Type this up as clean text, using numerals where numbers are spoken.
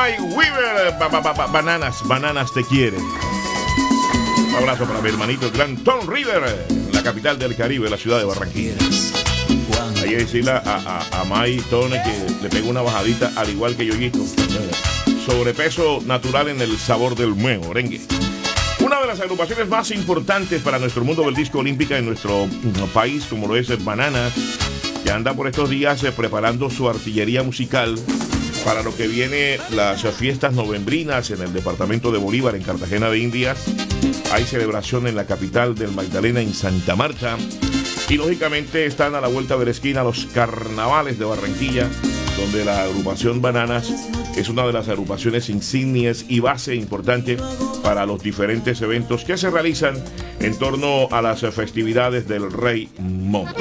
Mike Weaver. Bananas te quieren. Un abrazo para mi hermanito, el gran Tom River, en la capital del Caribe, la ciudad de Barranquilla. Hay que decirle a Mike Tone que le pegó una bajadita, al igual que Yoyito. Sobrepeso natural en el sabor del merengue. Una de las agrupaciones más importantes para nuestro mundo del disco olímpica en nuestro país, como lo es Bananas, que anda por estos días preparando su artillería musical para lo que viene las fiestas novembrinas en el departamento de Bolívar, en Cartagena de Indias. Hay celebración en la capital del Magdalena, en Santa Marta. Y lógicamente están a la vuelta de la esquina los carnavales de Barranquilla, donde la agrupación Bananas es una de las agrupaciones insignias y base importante para los diferentes eventos que se realizan en torno a las festividades del Rey Momo.